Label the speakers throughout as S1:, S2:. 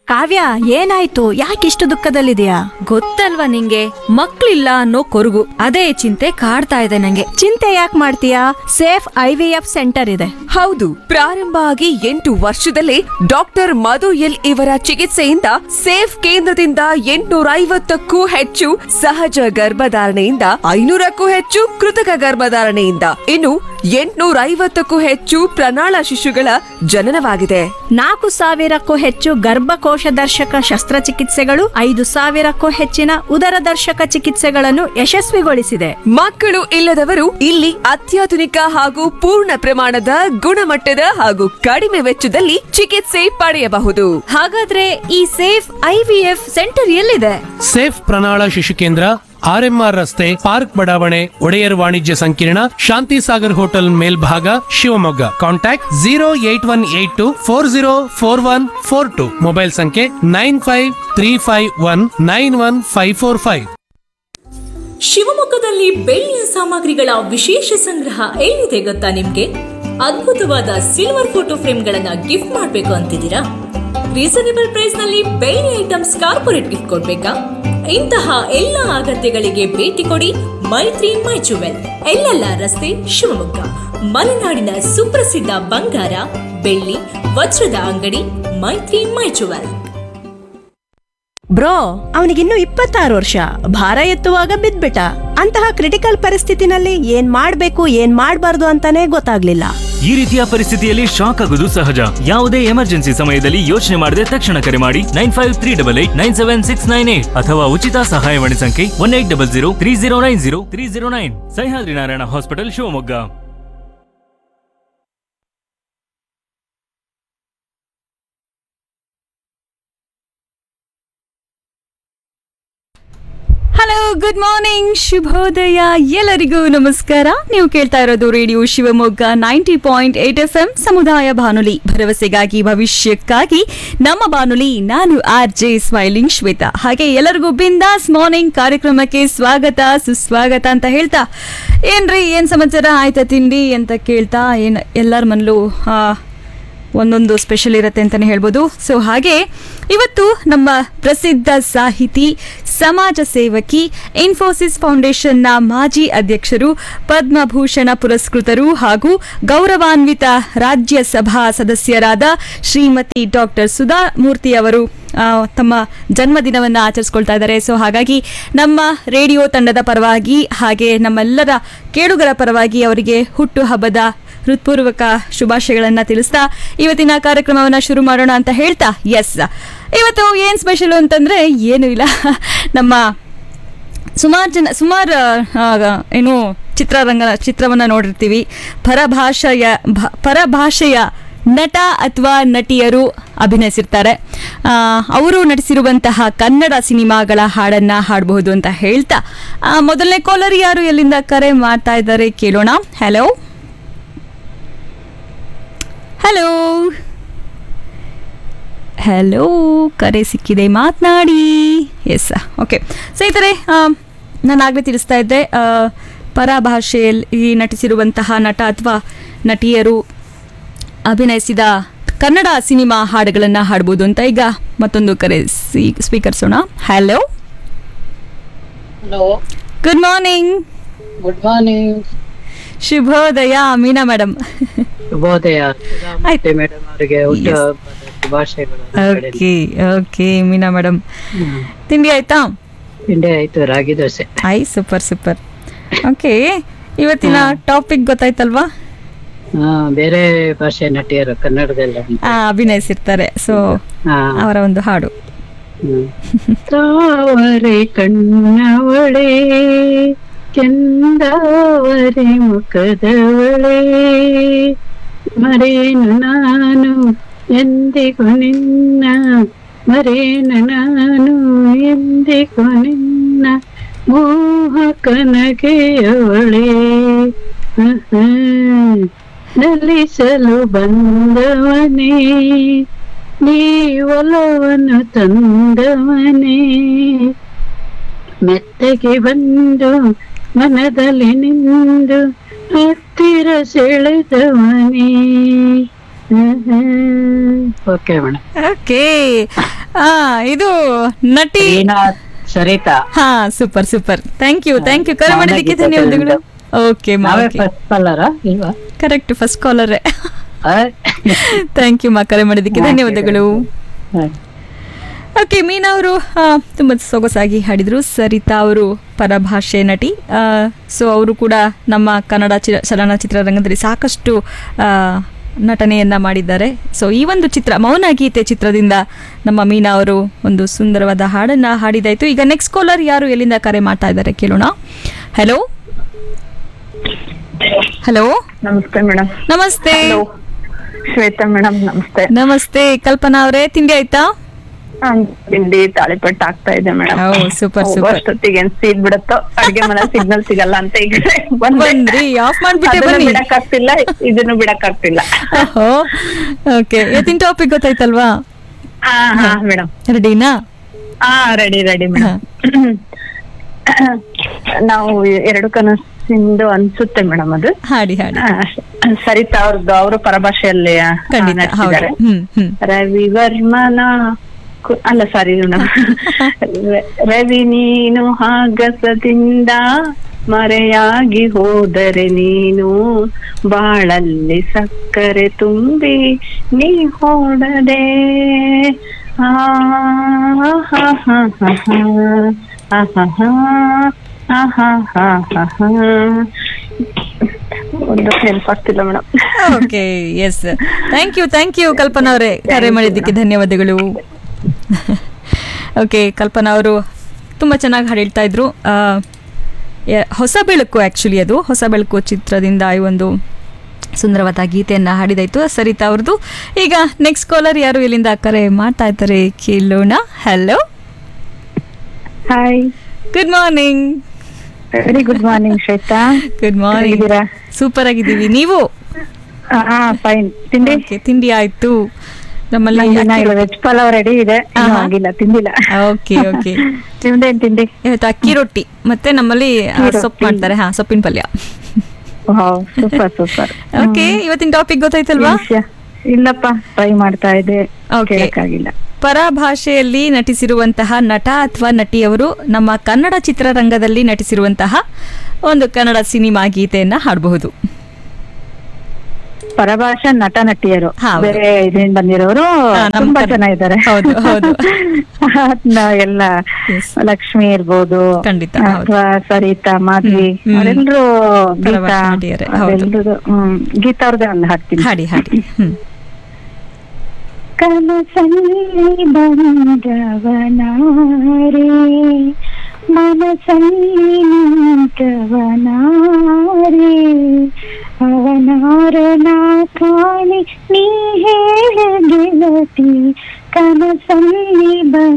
S1: ಕಾವ್ಯ, ಏನಾಯ್ತು? ಯಾಕಿಷ್ಟು ದುಃಖದಲ್ಲಿದೆಯಾ?
S2: ಗೊತ್ತಲ್ವಾ ನಿಂಗೆ, ಮಕ್ಳಿಲ್ಲ ಅನ್ನೋ ಕೊರಗು. ಅದೇ ಚಿಂತೆ ಕಾಡ್ತಾ ಇದೆ ನಂಗೆ.
S1: ಚಿಂತೆ ಯಾಕೆ ಮಾಡ್ತೀಯಾ? ಸೇಫ್ IVF ಸೆಂಟರ್ ಇದೆ.
S3: ಹೌದು, ಪ್ರಾರಂಭ ಆಗಿ 8 ವರ್ಷದಲ್ಲೇ ಡಾಕ್ಟರ್ ಮಧು ಎಲ್ ಇವರ ಚಿಕಿತ್ಸೆಯಿಂದ ಸೇಫ್ ಕೇಂದ್ರದಿಂದ 850ಕ್ಕೂ ಹೆಚ್ಚು ಸಹಜ ಗರ್ಭಧಾರಣೆಯಿಂದ 500ಕ್ಕೂ ಹೆಚ್ಚು ಕೃತಕ ಗರ್ಭಧಾರಣೆಯಿಂದ ಇನ್ನು 850ಕ್ಕೂ ಹೆಚ್ಚು ಪ್ರಣಾಳ ಶಿಶುಗಳ ಜನನವಾಗಿದೆ.
S1: 4,000ಕ್ಕೂ ಹೆಚ್ಚು ಗರ್ಭಕೋಶ ದರ್ಶಕ ಶಸ್ತ್ರಚಿಕಿತ್ಸೆಗಳು, 5,000ಕ್ಕೂ ಹೆಚ್ಚಿನ ಉದರ ದರ್ಶಕ ಚಿಕಿತ್ಸೆಗಳನ್ನು ಯಶಸ್ವಿಗೊಳಿಸಿದೆ.
S3: ಮಕ್ಕಳು ಇಲ್ಲದವರು ಇಲ್ಲಿ ಅತ್ಯಾಧುನಿಕ ಹಾಗೂ ಪೂರ್ಣ ಪ್ರಮಾಣದ ಗುಣಮಟ್ಟದ ಹಾಗೂ ಕಡಿಮೆ ವೆಚ್ಚದಲ್ಲಿ ಚಿಕಿತ್ಸೆ ಪಡೆಯಬಹುದು.
S2: ಹಾಗಾದ್ರೆ ಈ ಸೇಫ್ IVF ಸೆಂಟರ್ ಎಲ್ಲಿದೆ?
S4: ಸೇಫ್ ಪ್ರಣಾಳ ಶಿಶು ಕೇಂದ್ರ, RMR ರಸ್ತೆ, ಪಾರ್ಕ್ ಬಡಾವಣೆ, ಒಡೆಯರ್ ವಾಣಿಜ್ಯ ಸಂಕೀರ್ಣ, ಶಾಂತಿ ಸಾಗರ್ ಹೋಟೆಲ್ ಮೇಲ್ಭಾಗ, ಶಿವಮೊಗ್ಗ. ಕಾಂಟ್ಯಾಕ್ಟ್ 08182404142. ಮೊಬೈಲ್ ಸಂಖ್ಯೆ 9535191545.
S5: ಶಿವಮೊಗ್ಗದಲ್ಲಿ ಬೆಳ್ಳಿಯ ಸಾಮಗ್ರಿಗಳ ವಿಶೇಷ ಸಂಗ್ರಹ ಎಲ್ಲಿದೆ ಗೊತ್ತಾ ನಿಮ್ಗೆ? ಅದ್ಭುತವಾದ ಸಿಲ್ವರ್ ಫೋಟೋ ಫ್ರೇಮ್ಗಳನ್ನ ಗಿಫ್ಟ್ ಮಾಡ್ಬೇಕು ಅಂತಿದ್ದೀರಾ? ರೀಸನೇಬಲ್ ಪ್ರೈಸ್ ನಲ್ಲಿ ಬೆಳ್ಳಿ ಐಟಮ್ಸ್ ಕಾರ್ಪೊರೇಟ್ ಗಿಫ್ಟ್ ಕೊಡ್ಬೇಕಾ? ಇಂತಹ ಎಲ್ಲ ಅಗತ್ಯಗಳಿಗೆ ಭೇಟಿ ಕೊಡಿ ಮೈತ್ರಿ ಮೈ ಜುವೆಲ್, ಎಲ್ಲೆಲ್ಲ ರಸ್ತೆ, ಶಿವಮೊಗ್ಗ. ಮಲೆನಾಡಿನ ಸುಪ್ರಸಿದ್ಧ ಬಂಗಾರ, ಬೆಳ್ಳಿ, ವಜ್ರದ ಅಂಗಡಿ ಮೈತ್ರಿ ಮೈ ಜುವೆಲ್.
S1: ಬ್ರೋ, ಅವನಿಗಿನ್ನು 26 ವರ್ಷ. ಭಾರ ಎತ್ತುವಾಗ ಬಿದ್ಬಿಟ್ಟ. ಅಂತಹ ಕ್ರಿಟಿಕಲ್ ಪರಿಸ್ಥಿತಿನಲ್ಲಿ ಏನ್ ಮಾಡ್ಬೇಕು ಏನ್ ಮಾಡ್ಬಾರ್ದು ಅಂತಾನೆ ಗೊತ್ತಾಗ್ಲಿಲ್ಲ.
S6: ಈ ರೀತಿಯ ಪರಿಸ್ಥಿತಿಯಲ್ಲಿ ಶಾಕ್ ಆಗುವುದು ಸಹಜ. ಯಾವುದೇ ಎಮರ್ಜೆನ್ಸಿ ಸಮಯದಲ್ಲಿ ಯೋಚನೆ ಮಾಡದೆ ತಕ್ಷಣ ಕರೆ ಮಾಡಿ 9538897698 ಅಥವಾ ಉಚಿತ ಸಹಾಯವಾಣಿ ಸಂಖ್ಯೆ 180030903009. Sahyadri Narayana hospital, Shivamogga.
S2: Hello, good morning, ಶುಭೋದಯ, ಎಲ್ಲರಿಗೂ ನಮಸ್ಕಾರ. ನೀವು ಕೇಳ್ತಾ ಇರೋದು ರೇಡಿಯೋ ಶಿವಮೊಗ್ಗ 90.8 FM ಸಮುದಾಯ ಬಾನುಲಿ, ಭರವಸೆಗಾಗಿ ಭವಿಷ್ಯಕ್ಕಾಗಿ ನಮ್ಮ ಬಾನುಲಿ. ನಾನು RJ ಸ್ಮೈಲಿಂಗ್ ಶ್ವೇತಾ. ಹಾಗೆ ಎಲ್ಲರಿಗೂ ಬಿಂದಾಸ್ ಮಾರ್ನಿಂಗ್ ಕಾರ್ಯಕ್ರಮಕ್ಕೆ ಸ್ವಾಗತ ಸುಸ್ವಾಗತ ಅಂತ ಹೇಳ್ತಾ, ಏನ್ರಿ ಏನ್ ಸಮಾಚಾರ, ಆಯ್ತಾ ತಿಂಡಿ ಅಂತ ಕೇಳ್ತಾ, ಏನ್ ಎಲ್ಲರ ಮನಲು ಒಂದೊಂದು ಸ್ಪೆಷಲ್ ಇರುತ್ತೆ ಅಂತಲೇ ಹೇಳ್ಬೋದು. ಸೊ ಹಾಗೆ ಇವತ್ತು ನಮ್ಮ ಪ್ರಸಿದ್ಧ ಸಾಹಿತಿ, ಸಮಾಜ ಸೇವಕಿ, ಇನ್ಫೋಸಿಸ್ ಫೌಂಡೇಶನ್ನ ಮಾಜಿ ಅಧ್ಯಕ್ಷರು, ಪದ್ಮಭೂಷಣ ಪುರಸ್ಕೃತರು ಹಾಗೂ ಗೌರವಾನ್ವಿತ ರಾಜ್ಯಸಭಾ ಸದಸ್ಯರಾದ ಶ್ರೀಮತಿ ಡಾಕ್ಟರ್ ಸುಧಾ ಮೂರ್ತಿ ಅವರು ತಮ್ಮ ಜನ್ಮದಿನವನ್ನು ಆಚರಿಸ್ಕೊಳ್ತಾ ಇದ್ದಾರೆ. ಸೊ ಹಾಗಾಗಿ ನಮ್ಮ ರೇಡಿಯೋ ತಂಡದ ಪರವಾಗಿ ಹಾಗೆ ನಮ್ಮೆಲ್ಲರ ಕೇಳುಗರ ಪರವಾಗಿ ಅವರಿಗೆ ಹುಟ್ಟುಹಬ್ಬದ ಹೃತ್ಪೂರ್ವಕ ಶುಭಾಶಯಗಳನ್ನು ತಿಳಿಸ್ತಾ ಇವತ್ತಿನ ಕಾರ್ಯಕ್ರಮವನ್ನು ಶುರು ಮಾಡೋಣ ಅಂತ ಹೇಳ್ತಾ, ಎಸ್, ಇವತ್ತು ಏನು ಸ್ಪೆಷಲು ಅಂತಂದರೆ ಏನೂ ಇಲ್ಲ. ನಮ್ಮ ಸುಮಾರು ಏನು ಚಿತ್ರವನ್ನು ನೋಡಿರ್ತೀವಿ. ಪರಭಾಷೆಯ ನಟ ಅಥವಾ ನಟಿಯರು ಅಭಿನಯಿಸಿರ್ತಾರೆ. ಅವರು ನಟಿಸಿರುವಂತಹ ಕನ್ನಡ ಸಿನಿಮಾಗಳ ಹಾಡನ್ನು ಹಾಡಬಹುದು ಅಂತ ಹೇಳ್ತಾ, ಮೊದಲನೇ ಕಾಲರ್ ಯಾರು, ಎಲ್ಲಿಂದ ಕರೆ ಮಾಡ್ತಾ ಇದ್ದಾರೆ ಕೇಳೋಣ. ಹಲೋ ಹಲೋ ಹಲೋ, ಕರೆ ಸಿಕ್ಕಿದೆ, ಮಾತನಾಡಿ. S, okay. ಸೊ ಈ ಥರ ನಾನು ಆಗಲೇ ತಿಳಿಸ್ತಾ ಇದ್ದೆ, ಪರಭಾಷೆಯಲ್ಲಿ ನಟಿಸಿರುವಂತಹ ನಟ ಅಥವಾ ನಟಿಯರು ಅಭಿನಯಿಸಿದ ಕನ್ನಡ ಸಿನಿಮಾ ಹಾಡುಗಳನ್ನು ಹಾಡ್ಬೋದು ಅಂತ. ಈಗ ಮತ್ತೊಂದು ಕರೆ ಸ್ವೀಕರಿಸೋಣ. Hello
S7: hello,
S2: good morning.
S7: Good morning,
S2: ಶುಭೋದಯ ಮೀನಾ ಮೇಡಮ್.
S7: ಶುಭೋದಯ ಮೇಡಮ್ ಅವರಿಗೆ ಶುಭಾಶಯಗಳು.
S2: ಓಕೆ ಓಕೆ ಮೀನಾ ಮೇಡಮ್, ತಿಂಡಿ ಆಯ್ತಾ?
S7: ತಿಂಡಿ ಆಯ್ತು, ರಾಗಿ ದೋಸೆ.
S2: Super super. ಓಕೆ, ಇವತ್ತಿನ ಟಾಪಿಕ್ ಗೊತ್ತಾಯ್ತಲ್ವಾ?
S7: ಬೇರೆ ಭಾಷೆ ನಟಿಯರು ಕನ್ನಡದಲ್ಲಿ
S2: ಅಭಿನಯಿಸಿರ್ತಾರೆ. ಸೊ ಅವರ ಒಂದು ಹಾಡು.
S7: ತಾವರೆ ಕಣ್ಣವಳೆ, ಚಂದಾವರೆ ಮುಖದವಳೆ, ಮರೇನು ನಾನು ಎಂದಿಗೂ ನಿನ್ನ, ಮರೇನು ನಾನು ಎಂದಿಗೂ ನಿನ್ನ, ಮೋಹಕನಗೆಯವಳೆ ನಲಿಸಲು ಬಂದವನೇ, ನೀವಲವನು ತಂದವನೇ, ಮೆತ್ತಗೆ ಬಂದು ಮನದಲ್ಲಿ ನಿಂದು ಹತ್ತಿರ ಸೆಳೆದವನೇ. Okay madam.
S2: ಓಕೆ ಇದು ನಟಿ
S7: ಸರಿತಾ
S2: ಹಾ ಸೂಪರ್ ಸೂಪರ್. ಥ್ಯಾಂಕ್ ಯು ಕರೆ ಮಾಡಿದ್ದಕ್ಕೆ ಧನ್ಯವಾದಗಳು. ಓಕೆ
S7: ಫಸ್ಟ್ ಕಾಲರ ಇಲ್ವಾ?
S2: Correct, first ಕಾಲರೇ. ಥ್ಯಾಂಕ್ ಯು ಕರೆ ಮಾಡಿದ್ದಕ್ಕೆ ಧನ್ಯವಾದಗಳು. ಓಕೆ, ಮೀನಾ ಅವರು ತುಂಬ ಸೊಗಸಾಗಿ ಹಾಡಿದರು. ಸರಿತಾ ಅವರು ಪರಭಾಷೆ ನಟಿ. ಸೊ ಅವರು ಕೂಡ ನಮ್ಮ ಕನ್ನಡ ಚಲನಚಿತ್ರರಂಗದಲ್ಲಿ ಸಾಕಷ್ಟು ನಟನೆಯನ್ನ ಮಾಡಿದ್ದಾರೆ. ಸೊ ಈ ಒಂದು ಚಿತ್ರ ಮೌನ ಗೀತೆ ಚಿತ್ರದಿಂದ ನಮ್ಮ ಮೀನಾ ಅವರು ಒಂದು ಸುಂದರವಾದ ಹಾಡನ್ನ ಹಾಡಿದಾಯ್ತು. ಈಗ ನೆಕ್ಸ್ಟ್ ಕಾಲರ್ ಯಾರು ಎಲ್ಲಿಂದ ಕರೆ ಮಾಡ್ತಾ ಇದ್ದಾರೆ ಕೇಳೋಣ. ಹಲೋ ಹಲೋ,
S8: ನಮಸ್ತೆ ಮೇಡಮ್.
S2: ನಮಸ್ತೆ
S8: ಶ್ವೇತಾ ಮೇಡಮ್, ನಮಸ್ತೆ.
S2: ನಮಸ್ತೆ ಕಲ್ಪನಾ ಅವರೇ, ತಿಂಡಿ ಆಯ್ತಾ?
S8: ತಿಂಡಿ ತಾಳಿಪಟ್ಟು ಆಗ್ತಾ ಇದೆ ಮೇಡಮ್.
S2: Super super.
S8: ಅಷ್ಟೊತ್ತಿಗೆ ಸೀದ್ ಬಿಡತ್ತೋ ಅಡ್ಗೆ ಮನೆ ಸಿಗ್ನಲ್ ಸಿಗಲ್ಲ ಅಂತ ಈಗ
S2: ಬಂದ್ರಿ, ಆಫ್ ಮಾಡ್ಬಿಟ್ಟೆ ಬನ್ನಿ.
S8: ಬಿಡಕ್ಕಾಗ್ತಿಲ್ಲ, ಇದನ್ನು ಬಿಡಕ್ಕಾಗ್ತಿಲ್ಲ.
S2: ಓಕೆ, ಇವತ್ತಿನ ಟಾಪಿಕ್ ಗೊತ್ತಾಯ್ತಲ್ವಾ?
S8: ಹಾ ಮೇಡಮ್,
S2: ರೆಡಿನಾ?
S8: Ready madam. ನಾವು ಎರಡು ಕನಸಿಂದು ಅನ್ಸುತ್ತೆ ಮೇಡಮ್ ಅದು.
S2: ಹಾಡಿ ಹಾಡಿ.
S8: ಸರಿತಾ ಅವ್ರದ್ದು, ಅವರು ಪರಭಾಷೆಯಲ್ಲಿ ನಟಿಸಿದ್ದಾರೆ. ರವಿವರ್ಮನ ಅಲ್ಲ ಸಾರಿ ರವಿ ನೀನು ಆಗಸದಿಂದ ಮರೆಯಾಗಿ ಹೋದರೆ ನೀನು ಬಾಳಲ್ಲಿ ಸಕ್ಕರೆ ತುಂಬಿ ನೀ ಹೋಡದೆ. ಒಂದು ನೆನಪಾಗ್ತಿಲ್ಲ madam.
S2: Okay, S, thank you ಕಲ್ಪನಾ ಅವರೇ, ಕರೆ ಮಾಡಿದ್ದಕ್ಕೆ ಧನ್ಯವಾದಗಳು. ಓಕೆ, ಕಲ್ಪನಾ ಅವರು ತುಂಬ ಚೆನ್ನಾಗಿ ಹಾಡು ಹೇಳ್ತಾ ಇದ್ರು. ಹೊಸ ಬೆಳಕು, ಆ್ಯಕ್ಚುಲಿ ಅದು ಹೊಸ ಬೆಳಕು ಚಿತ್ರದಿಂದ ಈ ಒಂದು ಸುಂದರವಾದ ಗೀತೆಯನ್ನು ಹಾಡಿದಾಯ್ತು ಸರಿತಾ ಅವ್ರದ್ದು. ಈಗ ನೆಕ್ಸ್ಟ್ ಕಾಲರ್ ಯಾರು ಎಲ್ಲಿಂದ ಕರೆ ಮಾಡ್ತಾ ಇದ್ದಾರೆ ಕೇಳೋಣ. Hello,
S8: hi,
S2: good morning.
S8: Very good morning Shweta.
S2: Good morning. Super ಆಗಿದ್ದೀವಿ, ನೀವು?
S8: ಫೈನ್. ತಿಂಡಿ?
S2: ತಿಂಡಿ ಆಯ್ತು ನಮ್ಮಲ್ಲಿ.
S8: ವೆಜ್ ಪಲಾವ್ ರೆಡಿ ಇದೆ, ಆಗಿಲ್ಲ, ತಿಂದಿಲ್ಲ.
S2: Okay okay.
S8: ನಿಮ್ದೇನ್ ತಿಂಡಿ?
S2: ಇವತ್ತು ಅಕ್ಕಿ ರೊಟ್ಟಿ ಮತ್ತೆ ನಮ್ಮಲ್ಲಿ ಸೊಪ್ಪು ಮಾಡ್ತಾರೆ. ಸೊಪ್ಪಿನ ಪಲ್ಯ.
S8: Super super.
S2: ಓಕೆ, ಇವತ್ತಿನ ಟಾಪಿಕ್ ಗೊತ್ತಾಯ್ತಲ್ವಾ?
S8: ಇಲ್ಲಪ್ಪ, ಟ್ರೈ ಮಾಡ್ತಾ ಇದೆ, ಕೇಳಕ್ಕಾಗಿಲ್ಲ.
S2: ಪರಭಾಷೆಯಲ್ಲಿ ನಟಿಸಿರುವಂತಹ ನಟ ಅಥವಾ ನಟಿಯವರು ನಮ್ಮ ಕನ್ನಡ ಚಿತ್ರರಂಗದಲ್ಲಿ ನಟಿಸಿರುವಂತಹ ಒಂದು ಕನ್ನಡ ಸಿನಿಮಾ ಗೀತೆಯನ್ನ ಹಾಡಬಹುದು.
S8: ಪರಭಾಷಾ ನಟ ನಟಿಯರು
S2: ಹೌದು.
S8: ಬೇರೆ ಇದರಿಂದ ಬಂದಿರೋರು ತುಂಬಾ ಜನ ಇದ್ದಾರೆ.
S2: ಹೌದು ಹೌದು.
S8: ಎಲ್ಲ ಲಕ್ಷ್ಮಿ ಇರ್ಬೋದು,
S2: ಖಂಡಿತ, ಹೌದು.
S8: ಅಥವಾ ಸರಿತಾ, ಮಾಧವಿ, ಅವರೆಲ್ಲರೂ ಗೀತಾ,
S2: ಪರಭಾಷಾ ನಟಿಯರೇ, ಹೌದು.
S8: ಅವರೆಲ್ಲರೂ ಗೀತಾ ಅವ್ರದ್ದೇ ಒಂದು ಹಾಡ್ತೀನಿ.
S2: ಹಾಡಿ ಹಾಡಿ.
S8: ಕನಸಲ್ಲಿ ಬಂದವನಾರೇ, ಮನಸಲ್ಲಿ ನಿಂತವನಾರೇ, ಅವನಾರನ ಕಾಣಿ ನೀ ಹೇಳ ಗೆಳತಿ, ಕನಸಲ್ಲಿ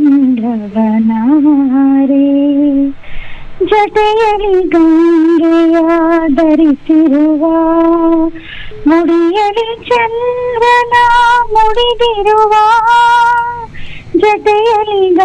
S8: ಬಂದವನಾರೇ. ಜೊತೆಯಲ್ಲಿ ಗಂಗೆಯ ಧರಿಸಿರುವ, ಮುಡಿಯಲಿ ಚಂದ್ರನ ಮುಡಿದಿರುವ, ಜೊತೆಯಲ್ಲಿ